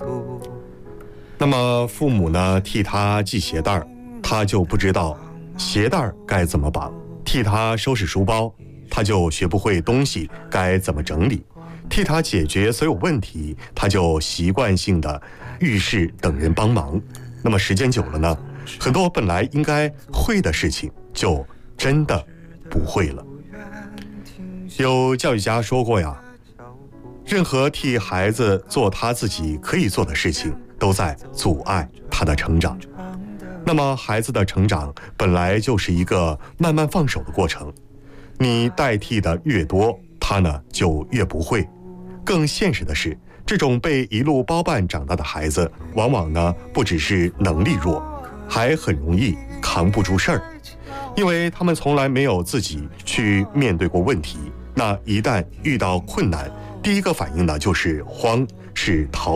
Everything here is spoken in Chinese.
那么父母呢，替他系鞋带，他就不知道鞋带该怎么绑；替他收拾书包，他就学不会东西该怎么整理；替他解决所有问题，他就习惯性的遇事等人帮忙。那么时间久了呢，很多本来应该会的事情就真的不会了。有教育家说过呀，任何替孩子做他自己可以做的事情，都在阻碍他的成长。那么孩子的成长本来就是一个慢慢放手的过程，你代替的越多，他呢就越不会。更现实的是，这种被一路包办长大的孩子，往往呢不只是能力弱，还很容易扛不住事儿，因为他们从来没有自己去面对过问题。那一旦遇到困难，第一个反应呢就是慌，是逃